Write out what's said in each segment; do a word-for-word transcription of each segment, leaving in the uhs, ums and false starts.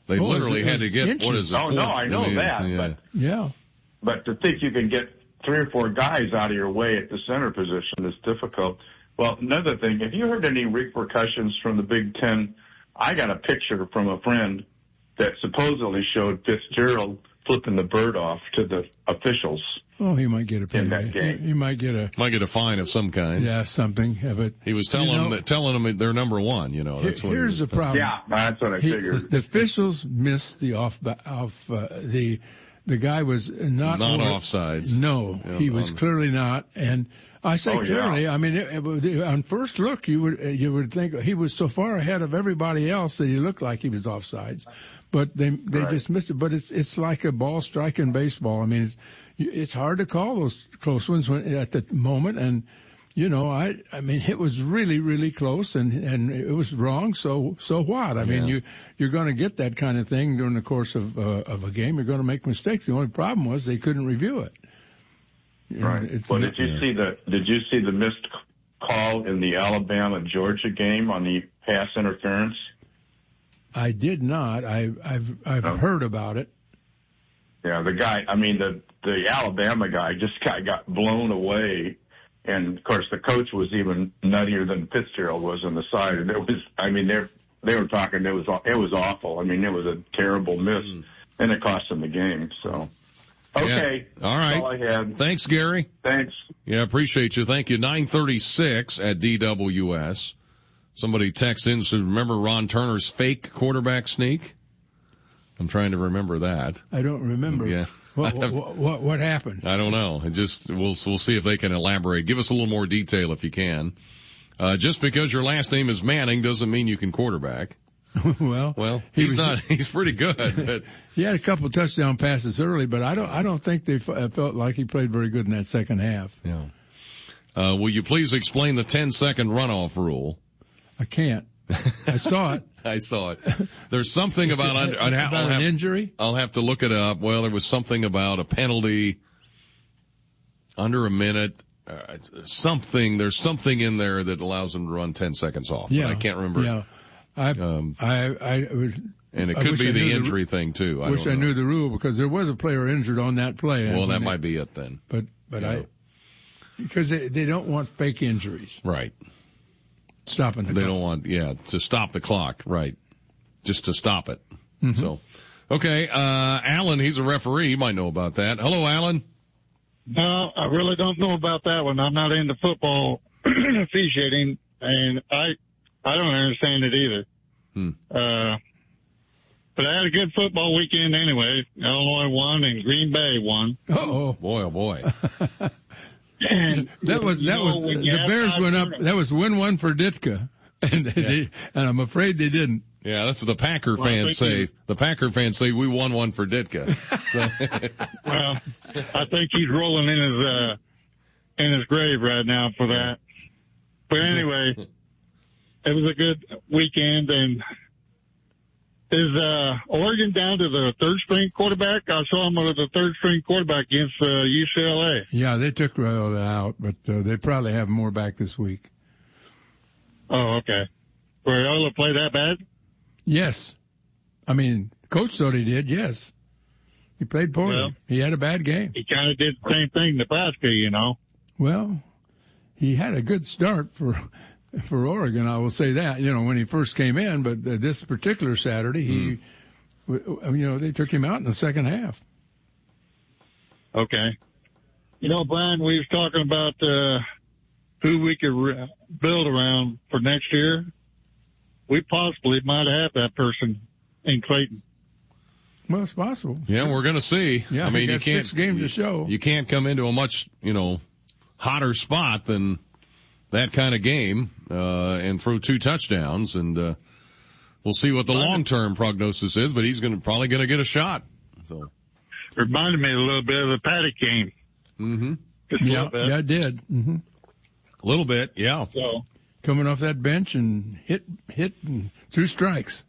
They oh, literally had to get, inches. what is it? Oh, no, I know mean, that. Yeah. But, yeah. but to think you can get three or four guys out of your way at the center position is difficult. Well, another thing, have you heard any repercussions from the Big Ten? I got a picture from a friend that supposedly showed Fitzgerald flipping the bird off to the officials. Oh, he might get a In that penalty. game. He, he might get a Might get a fine of some kind. yeah something. Yeah, but He was telling you know, them that, telling them they're number one. You know, that's here- what he here's was the problem. Yeah, that's what I He, figured. the officials missed the off off uh, the the guy was not Not over- offsides. No, Yeah, he was on- clearly not. And I say Oh, yeah. clearly. I mean, it, it, on first look, you would you would think he was so far ahead of everybody else that he looked like he was offsides. But they they Right. just missed it. But it's it's like a ball strike in baseball. I mean, it's it's hard to call those close ones when, at the moment. And you know, I I mean, it was really really close, and and it was wrong. So so what? I mean, Yeah. you you're going to get that kind of thing during the course of uh, of a game. You're going to make mistakes. The only problem was they couldn't review it. You know, Right. it's Well, not- did you see the did you see the missed call in the Alabama Georgia game on the pass interference? I did not. I, I've I've Oh. heard about it. Yeah, the guy. I mean, the the Alabama guy just got got blown away, and of course the coach was even nuttier than Fitzgerald was on the side. And it was. I mean, they they were talking. It was it was awful. I mean, it was a terrible miss, Mm. and it cost them the game. So. Okay. Yeah. All right. That's all I had. Thanks, Gary. Thanks. Yeah, appreciate you. Thank you. nine thirty-six at D W S. Somebody texts in, says, remember Ron Turner's fake quarterback sneak? I'm trying to remember that. I don't remember. Yeah. What what what, what happened? I don't know. It just, we'll, we'll see if they can elaborate. Give us a little more detail if you can. Uh, just because your last name is Manning doesn't mean you can quarterback. well, Well, he he's was- not, he's pretty good, but he had a couple touchdown passes early, but I don't I don't think they f- uh, felt like he played very good in that second half. yeah. Uh, will you please explain the ten second runoff rule? I can't. I saw it. I saw it. There's something about, I'd, I'd ha- about I'll an have, injury. I'll have to look it up. Well, there was something about a penalty under a minute. Uh, something, there's something in there that allows them to run ten seconds off. Yeah, But I can't remember. Yeah, I Um, I I would. And it I could wish be I the knew the- injury thing too. I wish don't I know. knew the rule because there was a player injured on that play. Well, and that they- might be it then. But but Yeah. I because they they don't want fake injuries Right. stopping the They clock. don't want, yeah, to stop the clock. Right. Just to stop it. Mm-hmm. So, okay, uh, Alan, he's a referee. You might know about that. Hello, Alan. No, I really don't know about that one. I'm not into football officiating, and I I don't understand it either. Hmm. Uh, but I had a good football weekend anyway. Illinois won and Green Bay won. Uh-oh. Boy, oh boy. And That was you that know, was when you the have Bears five went up. turnovers- That was win one for Ditka, and they, and I'm afraid they didn't. Yeah, that's what the Packer Well, fans thank say. you. The Packer fans say we won one for Ditka. So, Well, I think he's rolling in his uh in his grave right now for that. But anyway, it was a good weekend, and is uh Oregon down to the third string quarterback? I saw him with the third string quarterback against uh, U C L A. Yeah, they took Rayola out, but uh, they probably have more back this week. Oh, okay. Rayola play that bad? Yes, I mean, coach thought he did. Yes, he played poorly. Well- he had a bad game. He kind of did the same thing in Nebraska, you know. Well, he had a good start for for Oregon. I will say that. You know, when he first came in, but uh, this particular Saturday, he, w you know, they took him out in the second half. Okay. You know, Brian, we was talking about uh, who we could re- build around for next year. We possibly might have that person in Clayton. Well, it's possible. yeah, we're gonna see. Yeah, I mean, he you got can't six games to show. You can't come into a much, you know, hotter spot than that kind of game uh and throw two touchdowns, and uh we'll see what the long-term prognosis is, but he's going to probably going to get a shot. So, Reminded me a little bit of the Paddock game. mhm. Just a Yeah, little bit. yeah, I did. hmm A little bit, yeah. So, Coming off that bench and hit hit and two strikes.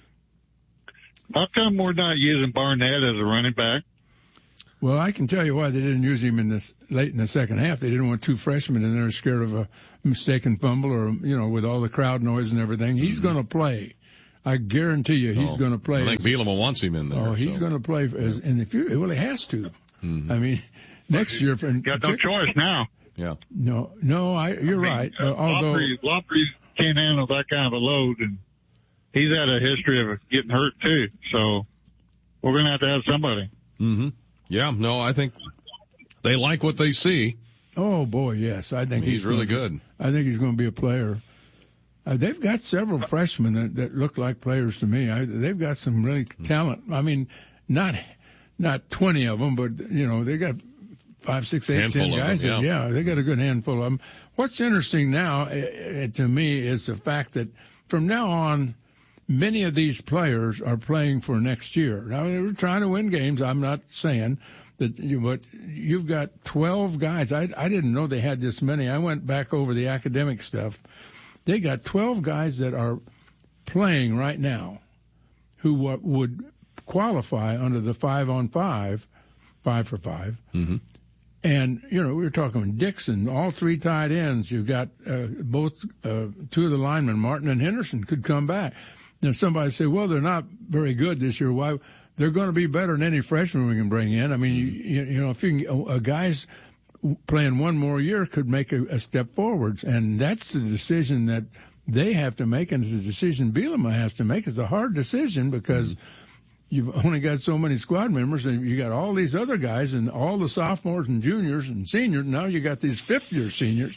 how come we're not using Barnett as a running back? Well, I can tell you why they didn't use him in this late in the second half. They didn't want two freshmen in there scared of a mistaken fumble or, you know, with all the crowd noise and everything. He's going to play. I guarantee you he's oh, going to play. I think Bielema wants him in there. Oh, he's so. going to play, as, and if you, well, he has to. Mm-hmm. I mean, next year. For, got no choice now. Yeah. No, no, I, you're I mean, right. Uh, although Lopry can't handle that kind of a load, and he's had a history of getting hurt too. So we're going to have to have somebody. Mm-hmm. Yeah. No, I think they like what they see. Oh boy, yes, I think I mean, he's, he's really gonna, good. I think he's going to be a player. Uh, they've got several freshmen that, that look like players to me. I, they've got some really talent. I mean, not not twenty of them, but you know, they got five, six, eight, handful ten guys. Them, yeah. That, yeah, they got a good handful of them. What's interesting now, uh, to me, is the fact that from now on, many of these players are playing for next year. Now they're trying to win games. I'm not saying that, you, but you've got twelve guys. I I didn't know they had this many. I went back over the academic stuff. They got twelve guys that are playing right now who w- would qualify under the five on five, five for five. Mm-hmm. And, you know, we were talking Dixon, all three tight ends. You've got uh, both, uh, two of the linemen, Martin and Henderson, could come back. Now somebody say, well, they're not very good this year. Why? They're going to be better than any freshman we can bring in. I mean, you, you know, if you can, a guy's playing one more year could make a, a step forwards, and that's the decision that they have to make, and it's a decision Bielema has to make. It's a hard decision because mm-hmm. you've only got so many squad members, and you got all these other guys, and all the sophomores and juniors and seniors. Now you got these fifth-year seniors,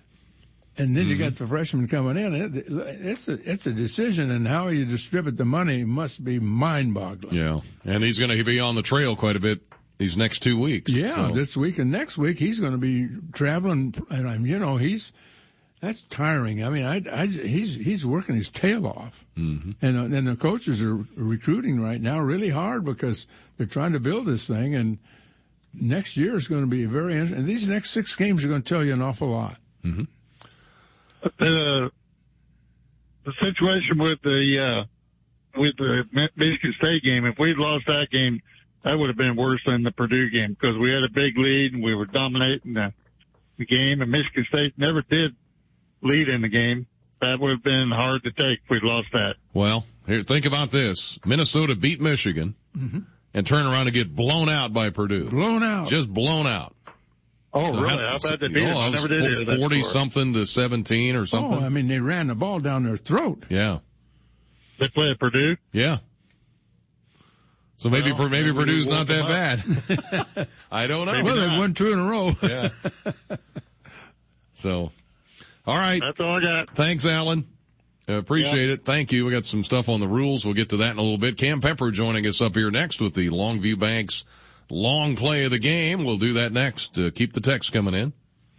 and then mm-hmm. you got the freshmen coming in. It, it's a it's a decision, and how you distribute the money must be mind-boggling. Yeah, and he's going to be on the trail quite a bit these next two weeks. Yeah, so. this week and next week he's going to be traveling, and I'm, you know, he's that's tiring. I mean, I, I he's he's working his tail off, mm-hmm. and and the coaches are recruiting right now really hard because they're trying to build this thing, and next year is going to be very interesting. These next six games are going to tell you an awful lot. Mm-hmm. The the situation with the uh, with the Michigan State game, if we'd lost that game, that would have been worse than the Purdue game because we had a big lead and we were dominating the, the game, and Michigan State never did lead in the game. That would have been hard to take if we'd lost that. Well, here, think about this. Minnesota beat Michigan mm-hmm. and turn around and get blown out by Purdue. Blown out. Just blown out. Oh, so really? How, How about the beat? Oh, I never did hear that forty-something to seventeen or something. Oh, I mean, they ran the ball down their throat. Yeah. They play at Purdue? Yeah. So maybe well, maybe maybe Purdue's not that bad. I don't know. Maybe well, they've won two in a row. Yeah. So, all right. That's all I got. Thanks, Alan. Uh, appreciate yeah. it. Thank you. We got some stuff on the rules. We'll get to that in a little bit. Cam Pepper joining us up here next with the Longview Banks long play of the game. We'll do that next. Uh, keep the text coming in.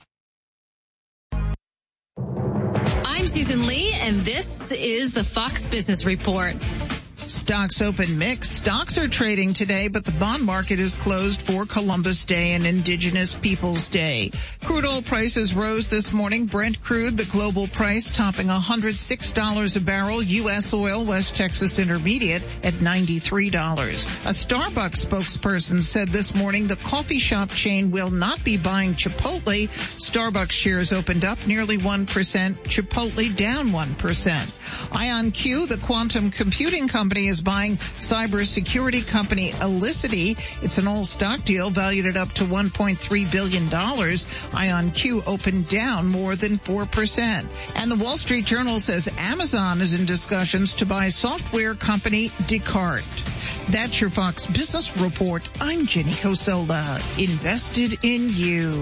I'm Susan Lee, and this is the Fox Business Report. Stocks open mixed. Stocks are trading today, but the bond market is closed for Columbus Day and Indigenous Peoples Day. Crude oil prices rose this morning. Brent crude, the global price, topping one hundred six dollars a barrel. U S oil, West Texas Intermediate, at ninety-three dollars. A Starbucks spokesperson said this morning the coffee shop chain will not be buying Chipotle. Starbucks shares opened up nearly one percent. Chipotle down one percent. IonQ, the quantum computing company, is buying cybersecurity company Elicity. It's an all-stock deal valued at up to one point three billion dollars. IonQ opened down more than four percent. And the Wall Street Journal says Amazon is in discussions to buy software company Descartes. That's your Fox Business Report. I'm Jenny Cosola. Invested in you.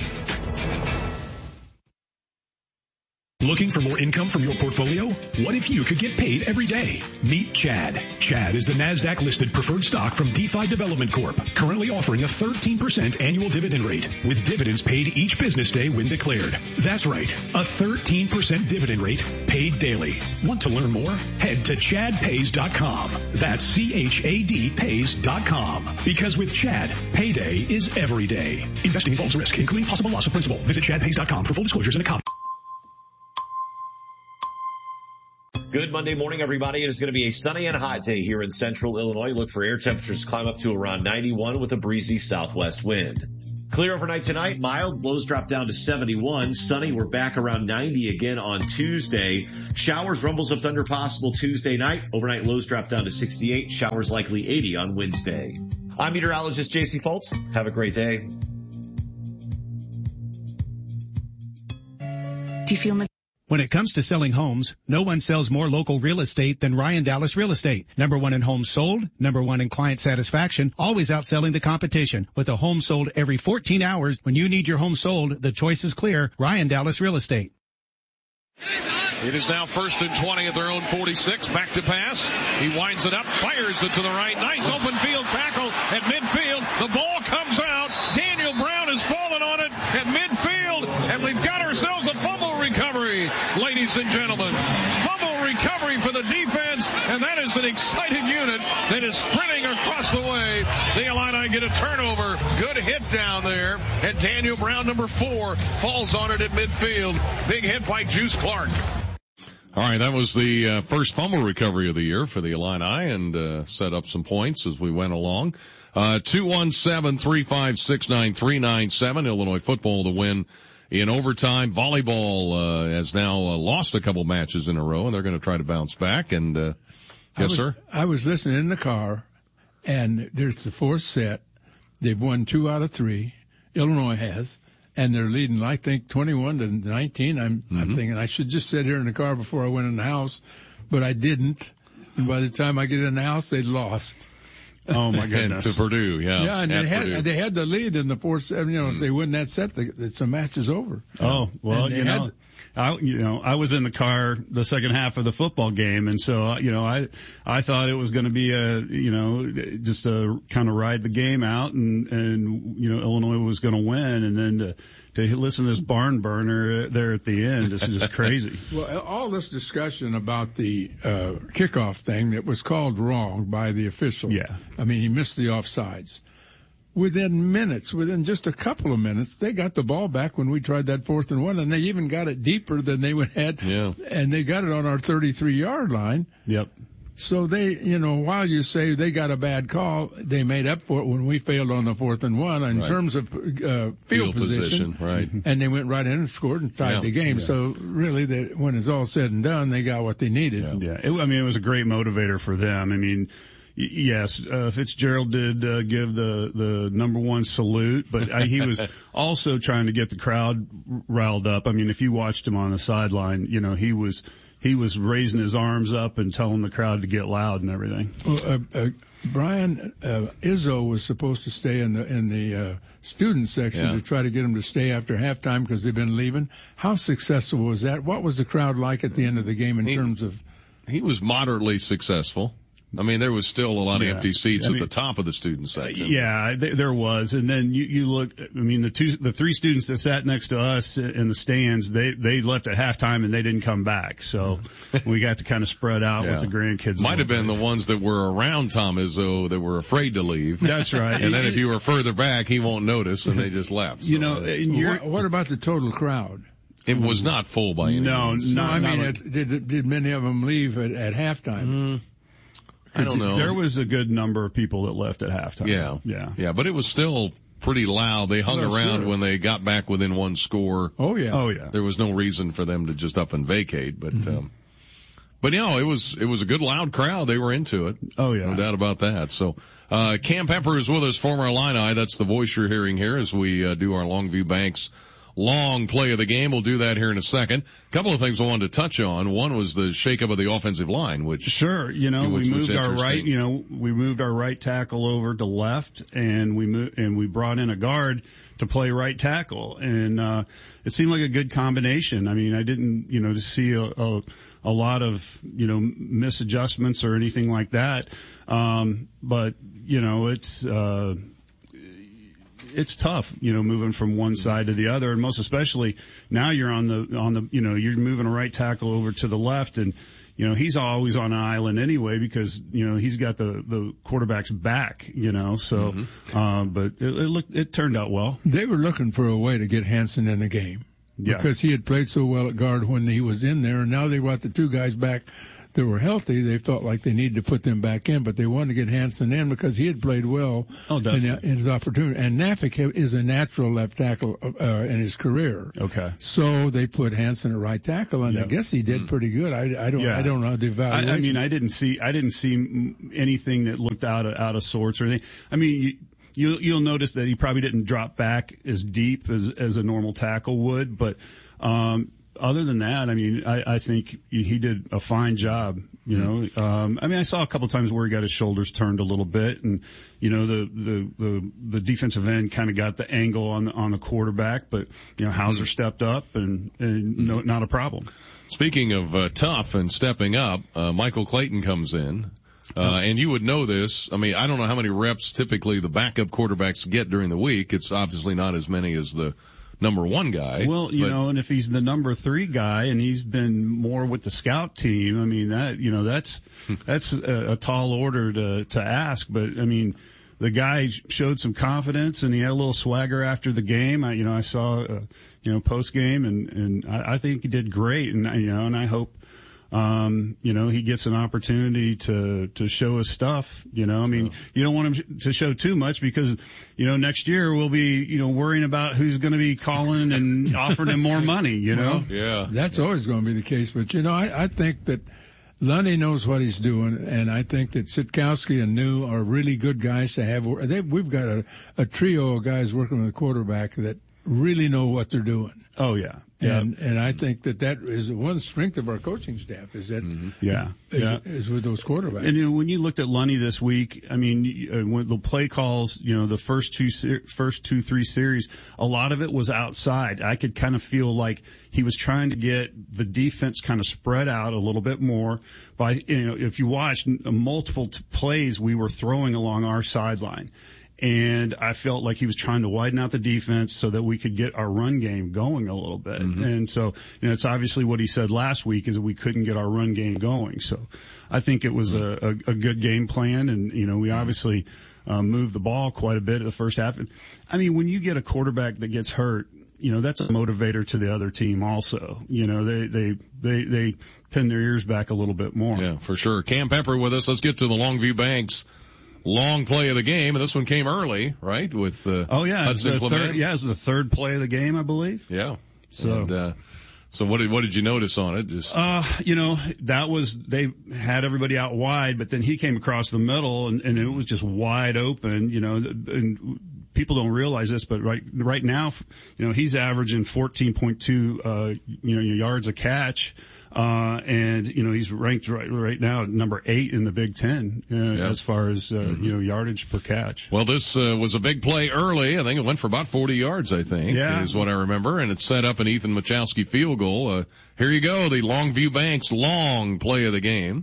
Looking for more income from your portfolio? What if you could get paid every day? Meet Chad. Chad is the NASDAQ-listed preferred stock from DeFi Development Corp, currently offering a thirteen percent annual dividend rate, with dividends paid each business day when declared. That's right, a thirteen percent dividend rate paid daily. Want to learn more? Head to chad pays dot com. That's C H A D pays dot com. Because with Chad, payday is every day. Investing involves risk, including possible loss of principal. Visit chad pays dot com for full disclosures and a copy. Good Monday morning, everybody. It is going to be a sunny and hot day here in central Illinois. Look for air temperatures to climb up to around ninety-one with a breezy southwest wind. Clear Clear overnight tonight, mild, lows drop down to seventy-one. Sunny, we're back around ninety again on Tuesday. Showers, rumbles of thunder possible Tuesday night. Overnight lows drop down to sixty-eight. Showers likely eighty on Wednesday. I'm meteorologist J C Foltz. Have a great day. Do you feel my- When it comes to selling homes, no one sells more local real estate than Ryan Dallas Real Estate. Number one in homes sold, number one in client satisfaction, always outselling the competition. With a home sold every fourteen hours, when you need your home sold, the choice is clear. Ryan Dallas Real Estate. It is now first and twenty at their own forty-six. Back to pass. He winds it up, fires it to the right. Nice open field tackle at midfield. The ball comes out. Daniel Brown has fallen on it at midfield, and we've got ourselves a fumble recovery, ladies and gentlemen. Fumble recovery for the defense, and that is an excited unit that is sprinting across the way. The Illini get a turnover. Good hit down there, and Daniel Brown, number four, falls on it at midfield. Big hit by Juice Clark. All right, that was the uh, first fumble recovery of the year for the Illini, and uh, set up some points as we went along. Uh, two one seven, three five six, nine three nine seven, Illinois football the win in overtime. Volleyball uh, has now uh, lost a couple matches in a row, and they're going to try to bounce back. And uh, yes, was, sir? I was listening in the car, and there's the fourth set. They've won two out of three. Illinois has. And they're leading, I think, twenty-one to nineteen. I'm, mm-hmm. I'm thinking I should just sit here in the car before I went in the house, but I didn't. And by the time I get in the house, they'd lost. Oh my goodness! To Purdue, yeah. Yeah, and they had Purdue. they had the lead in the fourth set. You know, mm. if they win that set, the, the match is over. Oh well, you know. I, you know, I was in the car the second half of the football game, and so, you know, I, I thought it was going to be a, you know, just a kind of ride the game out, and, and, you know, Illinois was going to win, and then to, to listen to this barn burner there at the end is just crazy. Well, all this discussion about the, uh, kickoff thing that was called wrong by the official. Yeah. I mean, he missed the offsides. Within minutes, within just a couple of minutes, they got the ball back when we tried that fourth and one, and they even got it deeper than they would had. Yeah. And they got it on our thirty-three yard line. Yep. So they, you know, while you say they got a bad call, they made up for it when we failed on the fourth and one in right. terms of uh, field, field position, position. Right. And they went right in and scored and tied yeah. the game. Yeah. So really, they, when it's all said and done, they got what they needed. Yeah. yeah. It, I mean, it was a great motivator for them. I mean, yes, uh, Fitzgerald did uh, give the the number one salute, but uh, he was also trying to get the crowd riled up. I mean, if you watched him on the sideline, you know, he was he was raising his arms up and telling the crowd to get loud and everything. Well, uh, uh, Brian uh, Izzo was supposed to stay in the in the uh, student section yeah. to try to get them to stay after halftime because they've been leaving. How successful was that? What was the crowd like at the end of the game in he, terms of? He was moderately successful. I mean, there was still a lot of yeah. empty seats I mean, at the top of the student section. Uh, yeah, th- there was. And then you, you look, I mean, the two, the three students that sat next to us in the stands, they, they left at halftime and they didn't come back. So we got to kind of spread out yeah. with the grandkids. Might have been the ones that were around Tom Izzo that were afraid to leave. That's right. And then if you were further back, he won't notice and they just left. You so, know, uh, what, what about the total crowd? It was not full by any no, means. No, no, I mean, like, it, did, did many of them leave at, at halftime? Mm. I don't know. There was a good number of people that left at halftime. Yeah. Yeah. Yeah, but it was still pretty loud. They hung well, around sure. when they got back within one score. Oh yeah. Oh yeah. There was no reason for them to just up and vacate, but, mm-hmm. um, but you know, it was, it was a good loud crowd. They were into it. Oh yeah. No doubt about that. So, uh, Cam Pepper is with us, former Illini. That's the voice you're hearing here as we, uh, do our Longview Banks long play of the game. We'll do that here in a second. A couple of things I wanted to touch on. One was the shakeup of the offensive line, which sure, you know, which we moved our right, you know, we moved our right tackle over to left, and we moved and we brought in a guard to play right tackle, and uh it seemed like a good combination. I mean, I didn't, you know, to see a, a a lot of, you know, misadjustments or anything like that. Um, but you know, it's uh it's tough, you know, moving from one side to the other, and most especially now you're on the, on the, you know, you're moving a right tackle over to the left, and, you know, he's always on an island anyway because, you know, he's got the, the quarterback's back, you know, so, mm-hmm. uh, but it, it looked, it turned out well. They were looking for a way to get Hansen in the game yeah. because he had played so well at guard when he was in there, and now they brought the two guys back that were healthy, they felt like they needed to put them back in, but they wanted to get Hansen in because he had played well oh, in, in his opportunity. And Nafik is a natural left tackle uh, in his career. Okay. So they put Hansen at right tackle, and yep. I guess he did pretty good. I, I don't yeah. I don't know the evaluation. I, I mean, I didn't see I didn't see anything that looked out of, out of sorts or anything. I mean. You, You'll, you'll notice that he probably didn't drop back as deep as, as a normal tackle would, but um, other than that, I mean, I, I think he did a fine job. You know, um, I mean, I saw a couple of times where he got his shoulders turned a little bit, and you know, the the the, the defensive end kind of got the angle on the on the quarterback, but you know, Hauser stepped up, and, and no, not a problem. Speaking of uh, tough and stepping up, uh, Michael Clayton comes in. Uh, and you would know this. I mean, I don't know how many reps typically the backup quarterbacks get during the week. It's obviously not as many as the number one guy. Well, you but, know, and if he's the number three guy and he's been more with the scout team, I mean, that, you know, that's, that's a, a tall order to, to ask. But I mean, the guy showed some confidence and he had a little swagger after the game. I, you know, I saw, uh, you know, post game and, and I, I think he did great. And, you know, and I hope, Um, you know, he gets an opportunity to, to show his stuff, you know, I mean, yeah. you don't want him to show too much because, you know, next year we'll be, you know, worrying about who's going to be calling and offering him more money, you know? Well, yeah. That's always going to be the case. But, you know, I, I think that Lunny knows what he's doing, and I think that Sitkowski and New are really good guys to have. They, we've got a, a trio of guys working with the quarterback that really know what they're doing. Oh, yeah. And yeah. and I think that that is one strength of our coaching staff is that mm-hmm. yeah is, yeah is with those quarterbacks. And you know, when you looked at Lunny this week, I mean, uh, when the play calls, you know, the first two ser- first two three series, a lot of it was outside. I could kind of feel like he was trying to get the defense kind of spread out a little bit more. By you know, if you watched multiple t- plays, we were throwing along our sideline. And I felt like he was trying to widen out the defense so that we could get our run game going a little bit. Mm-hmm. And so, you know, it's obviously what he said last week is that we couldn't get our run game going. So I think it was a, a, a good game plan. And, you know, we obviously um, moved the ball quite a bit in the first half. And, I mean, when you get a quarterback that gets hurt, you know, that's a motivator to the other team also. You know, they, they, they, they pin their ears back a little bit more. Yeah, for sure. Cam Pepper with us. Let's get to the Longview Banks long play of the game, and this one came early, right? With uh, oh yeah, Hudson it's the Clement. third, yeah, it's the third play of the game, I believe. Yeah. So, and, uh, so what did what did you notice on it? Just uh, you know, that was they had everybody out wide, but then he came across the middle, and, and it was just wide open. You know, and people don't realize this, but right right now, you know, he's averaging fourteen point two uh, you know yards a catch. Uh, and, you know, he's ranked right, right now at number eight in the Big Ten, uh, yeah. as far as, uh, mm-hmm. you know, yardage per catch. Well, this, uh, was a big play early. I think it went for about forty yards, I think, yeah. is what I remember. And it set up an Ethan Machowski field goal. Uh, here you go, the Longview Banks long play of the game.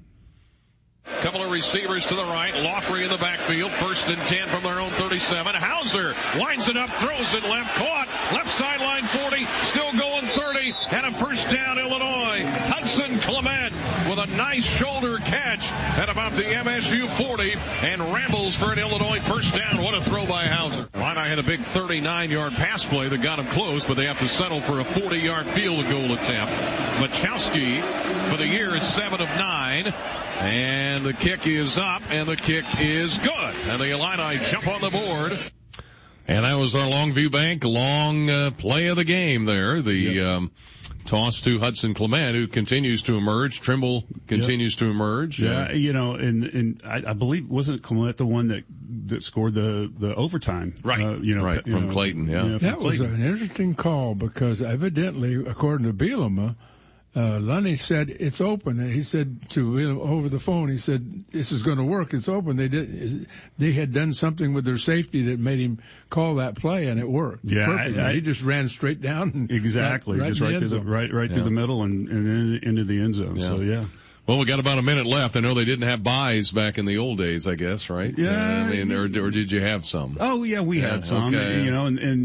Couple of receivers to the right. Lawfrey in the backfield. First and ten from their own thirty-seven. Hauser winds it up, throws it left. Caught. Left sideline forty. Still going thirty. And a first down, Illinois. Hudson Clement with a nice shoulder catch at about the M S U forty. And rambles for an Illinois first down. What a throw by Hauser. Illini had a big thirty-nine yard pass play that got him close, but they have to settle for a forty yard field goal attempt. Machowski for the year is seven of nine. And the kick is up, and the kick is good. And the Illini jump on the board. And that was our Longview Bank long uh, play of the game there. The yep. um, toss to Hudson Clement, who continues to emerge. Trimble continues yep. to emerge. Yeah, uh, you know, and, and I, I believe, wasn't Clement the one that, that scored the, the overtime? Right. Uh, you know, right, you from know, Clayton, yeah. You know, from that Clayton. was an interesting call because evidently, according to Bielema, Uh, Lunny said it's open, and he said to him over the phone, he said, "This is going to work. It's open." They did. They had done something with their safety that made him call that play, and it worked. Yeah, perfectly. I, I, he just ran straight down. And exactly, right, just right, right through the right, right yeah. through the middle and, and into the end zone. Yeah. So yeah. Well, we got about a minute left. I know they didn't have buys back in the old days, I guess, right? Yeah. Uh, I mean, or, or did you have some? Oh yeah, we yeah, had some. Okay. You know, and. and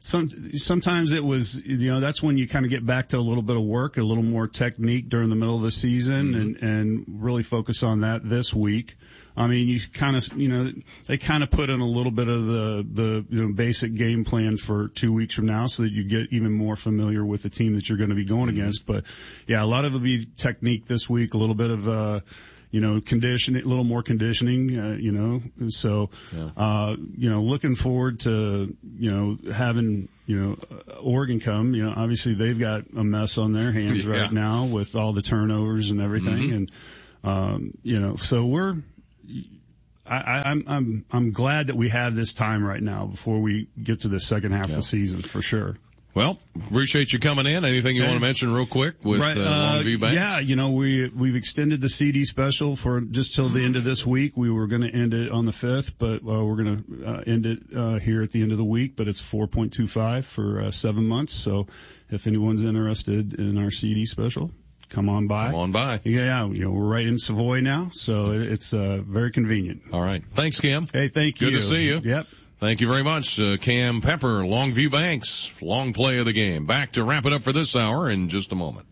some, sometimes it was, you know, that's when you kind of get back to a little bit of work, a little more technique during the middle of the season, mm-hmm. and, and really focus on that this week. I mean, you kind of, you know, they kind of put in a little bit of the, the, you know, basic game plans for two weeks from now so that you get even more familiar with the team that you're going to be going mm-hmm. against. But yeah, a lot of it will be technique this week, a little bit of, uh, you know, conditioning, a little more conditioning, uh, you know, so, yeah. uh, you know, looking forward to, you know, having, you know, Oregon come, you know, obviously they've got a mess on their hands yeah. right now with all the turnovers and everything. Mm-hmm. And, um, you know, so we're, I, I'm I'm I'm glad that we have this time right now before we get to the second half yeah. of the season for sure. Well, appreciate you coming in. Anything you okay. want to mention real quick with right, uh, Longview Banks? Yeah, you know, we we've extended the C D special for just till the end of this week. We were going to end it on the fifth, but uh, we're going to uh, end it uh, here at the end of the week. But it's four point two five for uh, seven months. So if anyone's interested in our C D special, come on by. Come on by. Yeah, you know, we're right in Savoy now, so it's uh, very convenient. All right. Thanks, Cam. Hey, thank you. Good to see you. Yep. Thank you very much, uh, Cam Pepper, Longview Banks, long play of the game. Back to wrap it up for this hour in just a moment.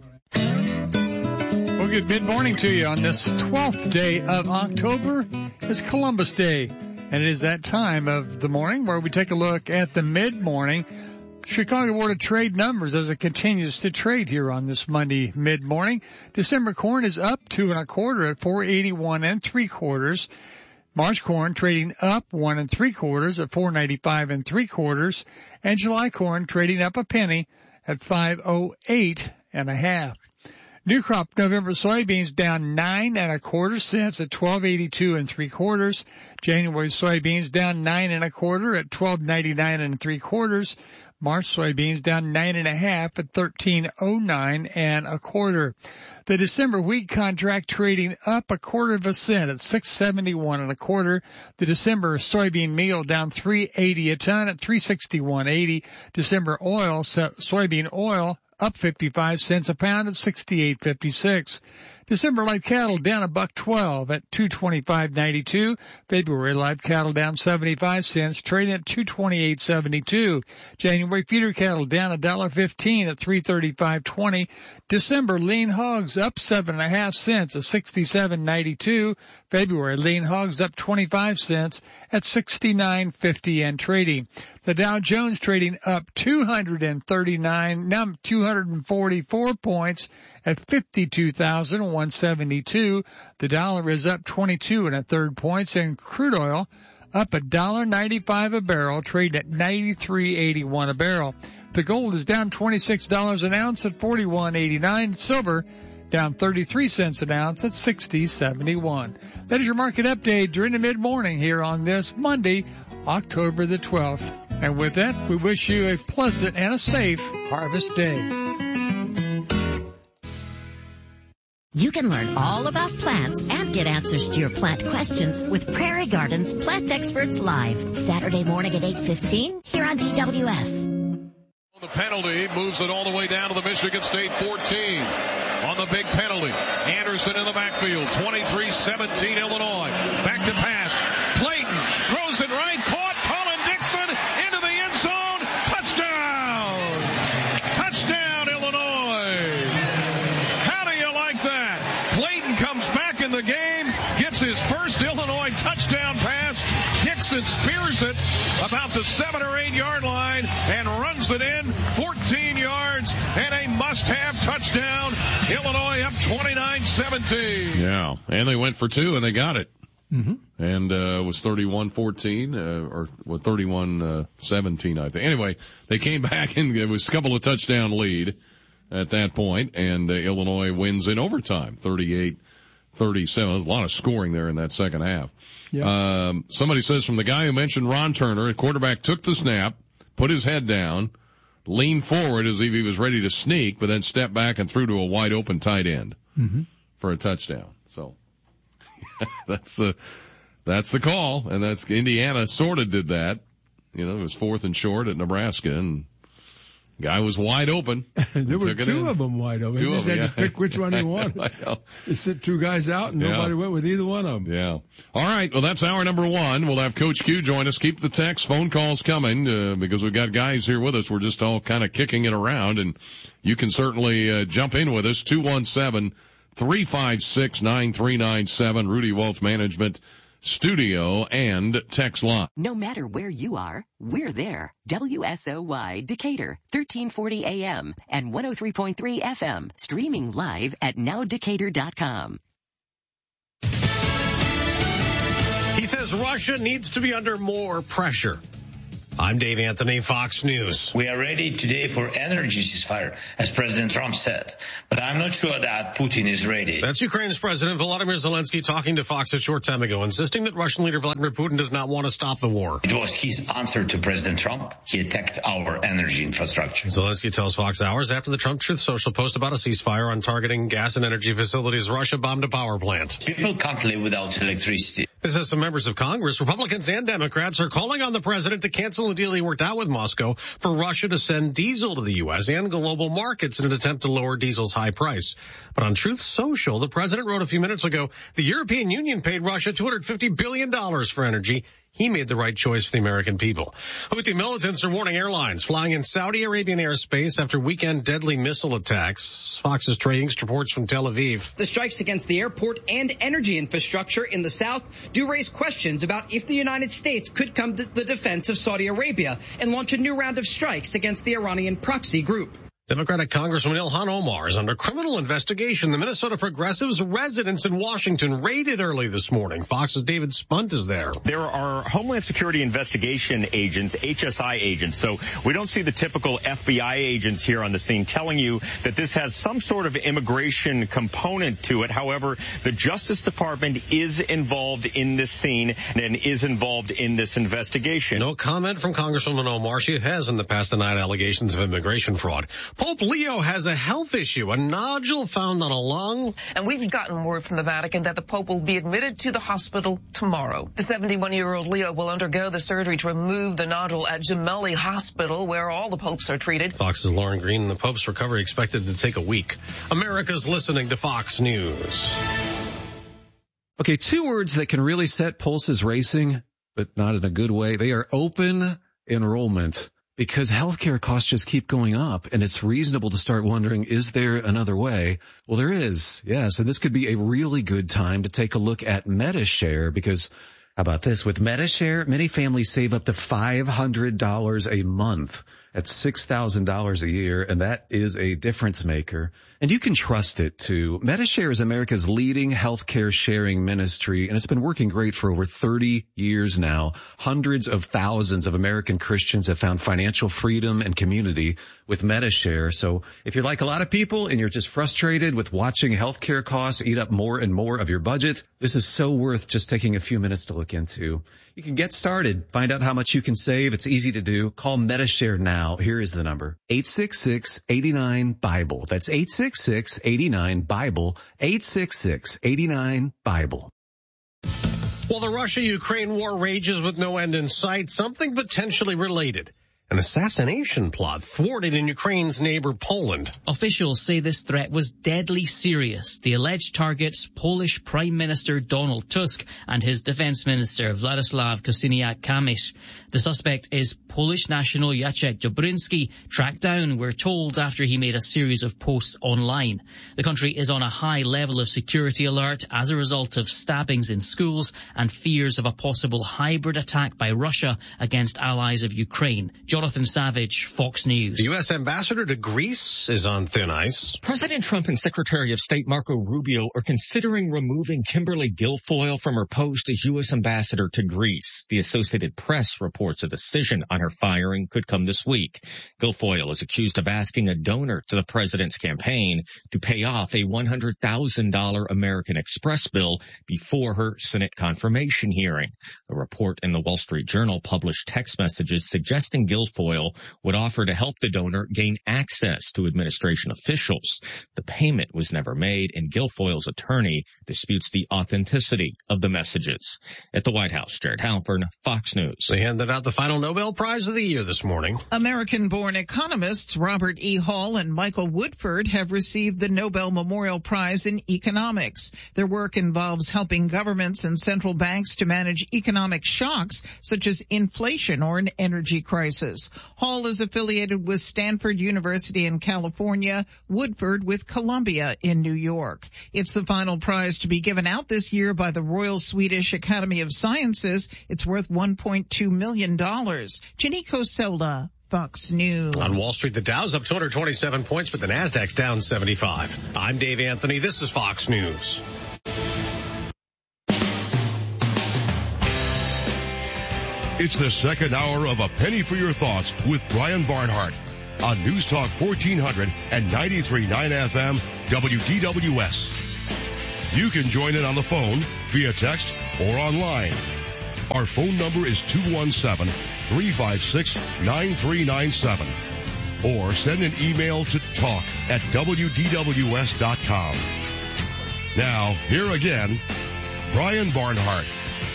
Well, good mid-morning to you on this twelfth day of October. It's Columbus Day, and it is that time of the morning where we take a look at the mid-morning Chicago Board of Trade numbers as it continues to trade here on this Monday mid-morning. December corn is up two and a quarter at four eighty-one and three quarters. March corn trading up one and three quarters at four ninety-five and three quarters, and July corn trading up a penny at five oh eight and a half. New crop November soybeans down nine and a quarter cents at twelve eighty-two and three quarters. January soybeans down nine and a quarter at twelve ninety-nine and three quarters. March soybeans down nine and a half at thirteen oh nine and a quarter. The December wheat contract trading up a quarter of a cent at six seventy-one and a quarter. The December soybean meal down three eighty a ton at three sixty-one eighty. December oil, soybean oil up fifty-five cents a pound at sixty-eight fifty-six. December live cattle down a buck twelve at two twenty-five ninety-two. February live cattle down seventy-five cents, trading at two twenty-eight seventy-two. January feeder cattle down a dollar fifteen at three thirty-five twenty. December lean hogs up seven and a half cents at sixty-seven ninety-two. February lean hogs up twenty-five cents at sixty-nine fifty and trading. The Dow Jones trading up two thirty-nine, now two forty-four points at fifty-two thousand one hundred seventy-two. The dollar is up twenty-two and a third points, and crude oil up a dollar ninety-five a barrel, trading at ninety-three eighty-one a barrel. The gold is down twenty-six dollars an ounce at forty-one eighty-nine. Silver down thirty-three cents an ounce at sixty seventy-one. That is your market update during the mid-morning here on this Monday, October the twelfth. And with that, we wish you a pleasant and a safe harvest day. You can learn all about plants and get answers to your plant questions with Prairie Gardens Plant Experts Live, Saturday morning at eight fifteen here on D W S. The penalty moves it all the way down to the Michigan State fourteen. On the big penalty, Anderson in the backfield, twenty-three seventeen Illinois. Back to pass. Clayton throws it right, caught. Colin Dixon into the end zone. Touchdown! Touchdown, Illinois! How do you like that? Clayton comes back in the game, gets his first Illinois touchdown pass. Dixon spears it about the seven or eight yard line and runs it in fourteen yards and a must-have touchdown. Illinois up twenty-nine seventeen. Yeah, and they went for two and they got it. Mm-hmm. And uh, it was thirty-one fourteen, uh, or well, thirty-one seventeen, I think. Anyway, they came back and it was a couple of touchdown lead at that point, and uh, Illinois wins in overtime, thirty-eight thirty-seven. There's a lot of scoring there in that second half. Yeah. Um, somebody says from the guy who mentioned Ron Turner, a quarterback took the snap, put his head down, leaned forward as if he was ready to sneak, but then stepped back and threw to a wide open tight end mm-hmm. for a touchdown. So that's the that's the call, and that's Indiana sort of did that. You know, it was fourth and short at Nebraska, and Guy was wide open. There were two of them wide open. Two He of just them, had yeah. to pick which one he wanted. He sent two guys out, and Yeah. nobody went with either one of them. Yeah. All right. Well, that's hour number one. We'll have Coach Q join us. Keep the text, phone calls coming, uh, because we've got guys here with us. We're just all kind of kicking it around, and you can certainly uh, jump in with us. two one seven, three five six, nine three nine seven, Rudy Wealth Management Studio and text line. No matter where you are, we're there. W S O Y Decatur, thirteen forty A M and one oh three point three F M. Streaming live at now decatur dot com. He says Russia needs to be under more pressure. I'm Dave Anthony, Fox News. We are ready today for energy ceasefire, as President Trump said. But I'm not sure that Putin is ready. That's Ukraine's President Volodymyr Zelensky talking to Fox a short time ago, insisting that Russian leader Vladimir Putin does not want to stop the war. It was his answer to President Trump. He attacked our energy infrastructure. Zelensky tells Fox hours after the Trump Truth Social post about a ceasefire on targeting gas and energy facilities. Russia bombed a power plant. People can't live without electricity. This has some members of Congress, Republicans and Democrats, are calling on the president to cancel the deal he worked out with Moscow for Russia to send diesel to the U S and global markets in an attempt to lower diesel's high price. But on Truth Social, the president wrote a few minutes ago, the European Union paid Russia two hundred fifty billion dollars for energy. He made the right choice for the American people. Houthi militants are warning airlines flying in Saudi Arabian airspace after weekend deadly missile attacks. Fox's Trey Inkst reports from Tel Aviv. The strikes against the airport and energy infrastructure in the south do raise questions about if the United States could come to the defense of Saudi Arabia and launch a new round of strikes against the Iranian proxy group. Democratic Congressman Ilhan Omar is under criminal investigation. The Minnesota Progressives' residence in Washington raided early this morning. Fox's David Spunt is there. There are Homeland Security investigation agents, H S I agents, so we don't see the typical F B I agents here on the scene telling you that this has some sort of immigration component to it. However, the Justice Department is involved in this scene and is involved in this investigation. No comment from Congresswoman Omar. She has in the past denied allegations of immigration fraud. Pope Leo has a health issue, a nodule found on a lung. And we've gotten word from the Vatican that the Pope will be admitted to the hospital tomorrow. The seventy-one-year-old Leo will undergo the surgery to remove the nodule at Gemelli Hospital, where all the popes are treated. Fox's Lauren Green. The Pope's recovery expected to take a week. America's listening to Fox News. Okay, two words that can really set pulses racing, but not in a good way. They are open enrollment. Because healthcare costs just keep going up, and it's reasonable to start wondering, is there another way? Well, there is, yes, and this could be a really good time to take a look at Medi-Share, because how about this? With Medi-Share, many families save up to five hundred dollars a month. That's six thousand dollars a year, and that is a difference maker. And you can trust it, too. Medi-Share is America's leading healthcare sharing ministry, and it's been working great for over thirty years now. Hundreds of thousands of American Christians have found financial freedom and community with Medi-Share. So if you're like a lot of people and you're just frustrated with watching healthcare costs eat up more and more of your budget, this is so worth just taking a few minutes to look into. You can get started. Find out how much you can save. It's easy to do. Call Medi-Share now. Here is the number. eight six six, eight nine, Bible. That's eight six six, eight nine, Bible. eight six six, eight nine, Bible. While the Russia-Ukraine war rages with no end in sight, something potentially related. An assassination plot thwarted in Ukraine's neighbor Poland. Officials say this threat was deadly serious. The alleged targets, Polish Prime Minister Donald Tusk and his Defense Minister Władysław Kosiniak-Kamysz. The suspect is Polish national Jacek Dobryński, tracked down, we're told, after he made a series of posts online. The country is on a high level of security alert as a result of stabbings in schools and fears of a possible hybrid attack by Russia against allies of Ukraine. Jonathan Savage, Fox News. The U S ambassador to Greece is on thin ice. President Trump and Secretary of State Marco Rubio are considering removing Kimberly Guilfoyle from her post as U S ambassador to Greece. The Associated Press reports a decision on her firing could come this week. Guilfoyle is accused of asking a donor to the president's campaign to pay off a one hundred thousand dollars American Express bill before her Senate confirmation hearing. A report in the Wall Street Journal published text messages suggesting Guilfoyle Guilfoyle would offer to help the donor gain access to administration officials. The payment was never made, and Guilfoyle's attorney disputes the authenticity of the messages. At the White House, Jared Halpern, Fox News. They handed out the final Nobel Prize of the year this morning. American-born economists Robert E. Hall and Michael Woodford have received the Nobel Memorial Prize in Economics. Their work involves helping governments and central banks to manage economic shocks such as inflation or an energy crisis. Hall is affiliated with Stanford University in California, Woodford with Columbia in New York. It's the final prize to be given out this year by the Royal Swedish Academy of Sciences. It's worth one point two million dollars. Janiko Sola, Fox News. On Wall Street, the Dow's up two hundred twenty-seven points, but the Nasdaq's down seventy-five. I'm Dave Anthony. This is Fox News. It's the second hour of A Penny for Your Thoughts with Brian Barnhart on News Talk fourteen hundred and ninety-three point nine F M W D W S. You can join in on the phone, via text, or online. Our phone number is two one seven, three five six, nine three nine seven. Or send an email to talk at W D W S dot com. Now, here again, Brian Barnhart.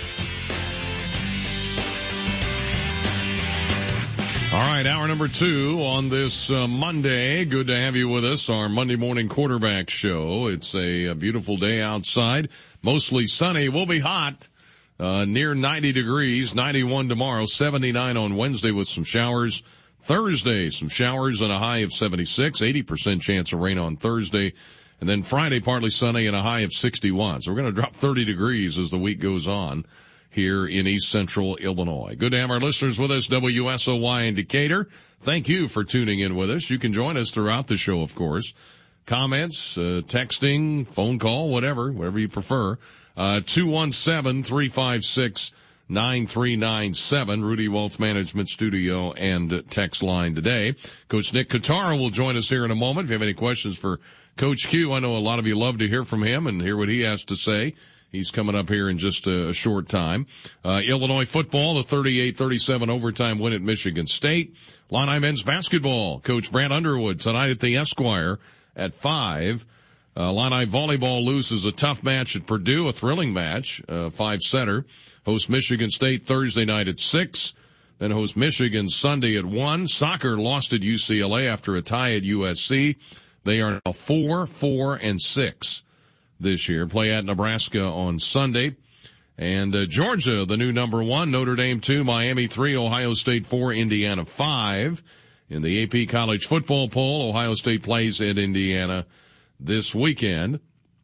All right, hour number two on this uh, Monday. Good to have you with us, our Monday morning quarterback show. It's a, a beautiful day outside, mostly sunny. We'll be hot, uh, near ninety degrees, ninety-one tomorrow, seventy-nine on Wednesday with some showers. Thursday, some showers and a high of seventy-six, eighty percent chance of rain on Thursday. And then Friday, partly sunny and a high of sixty-one. So we're going to drop thirty degrees as the week goes on here in East Central Illinois. Good to have our listeners with us, W S O Y in Decatur. Thank you for tuning in with us. You can join us throughout the show, of course. Comments, uh, texting, phone call, whatever, whatever you prefer. Uh, two one seven, three five six, nine three nine seven, Rudy Wealth Management Studio and text line today. Coach Nick Katara will join us here in a moment. If you have any questions for Coach Q, I know a lot of you love to hear from him and hear what he has to say. He's coming up here in just a, a short time. Uh, Illinois football, the thirty-eight thirty-seven overtime win at Michigan State. Illini men's basketball, Coach Brant Underwood tonight at the Esquire at five. Uh, Illini volleyball loses a tough match at Purdue, a thrilling match, uh, five-setter. Host Michigan State Thursday night at six. Then host Michigan Sunday at one. Soccer lost at U C L A after a tie at U S C. They are now four, four, and six. This year. Play at Nebraska on Sunday. And uh, Georgia, the new number one, Notre Dame two, Miami three, Ohio State four, Indiana five. In the A P College Football Poll, Ohio State plays at Indiana this weekend.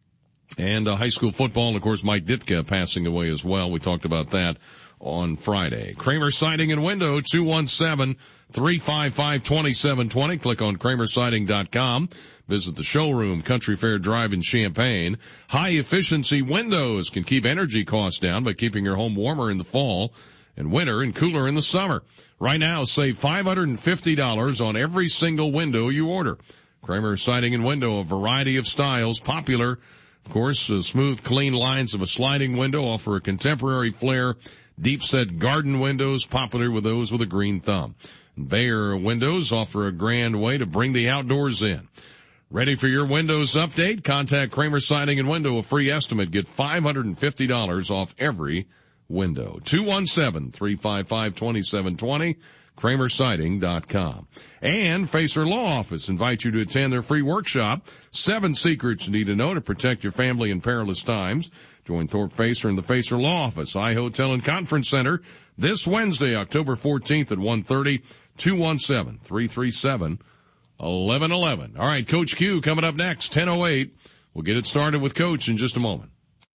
And uh, high school football, and of course, Mike Ditka passing away as well. We talked about that on Friday. Kramer Siding and Window, two one seven, three five five, two seven two zero. Click on kramer siding dot com. Visit the showroom, Country Fair Drive in Champaign. High-efficiency windows can keep energy costs down by keeping your home warmer in the fall and winter and cooler in the summer. Right now, save five hundred fifty dollars on every single window you order. Kramer Siding and Window, a variety of styles, popular. Of course, uh, smooth, clean lines of a sliding window offer a contemporary flair. Deep-set garden windows, popular with those with a green thumb. Bayer windows offer a grand way to bring the outdoors in. Ready for your Windows update? Contact Kramer Siding and Window. A free estimate. Get five hundred fifty dollars off every window. two one seven, three five five, two seven two zero. kramer siding dot com. And Facer Law Office invites you to attend their free workshop, Seven Secrets You Need to Know to Protect Your Family in Perilous Times. Join Thorpe Facer in the Facer Law Office, I Hotel and Conference Center, this Wednesday, October fourteenth at one thirty, two one seven, three three seven, eleven eleven. All right, Coach Q coming up next, ten oh eight. We'll get it started with Coach in just a moment.